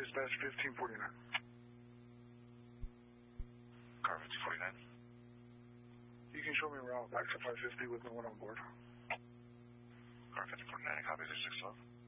dispatch 1549. Car 1549. You can show me around back to 550 with no one on board. Car 1549, copy 612.